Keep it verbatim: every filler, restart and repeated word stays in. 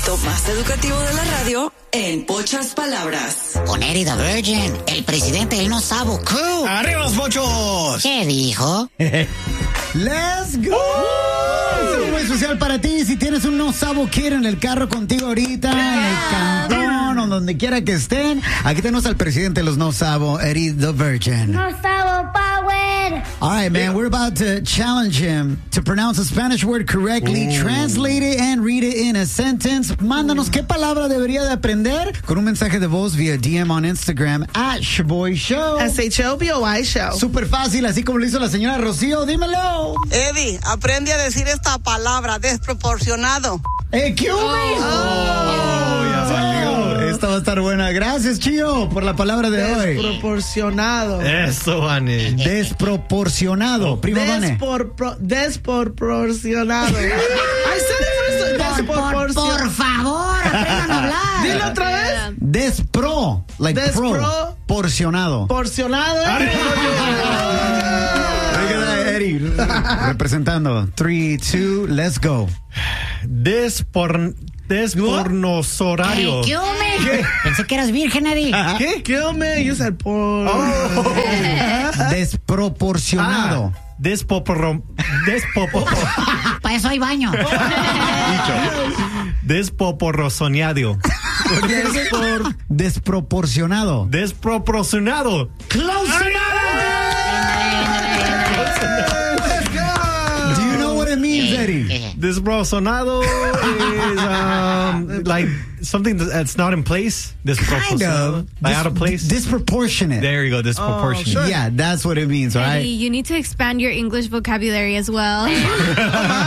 segmento más educativo de la radio en pocas palabras. Con Eddie the Virgin, el presidente él no sabe qué. ¡Arriba los pochos! ¿Qué dijo? ¡Let's go! Uh, es muy especial para ti si tienes un No Sabo Kid en el carro contigo ahorita, en el cantón o donde quiera que estén. Aquí tenemos al presidente de los No Sabo, Eddie the Virgin. No Sabo Power! All right, man, we're about to challenge him to pronounce a Spanish word correctly, Ooh. translate it, and read it in a sentence. Mándanos qué palabra debería de aprender con un mensaje de voz via D M on Instagram at Shaboy Show. S H O B O Y Show. Súper fácil, así como lo hizo la señora Rocío. Dímelo. Eddie, aprende a decir esta palabra, desproporcionado. ¡Eh, qué oh. oh, ya salió. Esta va a estar buena. Gracias, Chío, por la palabra de hoy. Desproporcionado. Eso, Vane. Desproporcionado. Prima Vane. Despropor- desproporcionado. Ay, por, por, por favor, aprendan a hablar. Dilo otra vez. Despro, like Despro. pro, porcionado. Porcionado. ¿eh? Eddie, representando. Three, two, let's go. Despor... Despornosorario. Hey, ¿Qué? Pensé que eras virgen, Eddie. ¿Qué? ¿Qué me? You said por... Oh. Desproporcionado. Ah, despopor... Despopor... Para eso hay baño. Desproporcionado. Despor... Desproporcionado. Desproporcionado. Close enough. Do you know what it means, Eddie? Desproporcionado is um, like something that's not in place. Kind of. Like out of place. Disproportionate. There you go, disproportionate. Oh, sure. Yeah, that's what it means, right? Eddie, you need to expand your English vocabulary as well.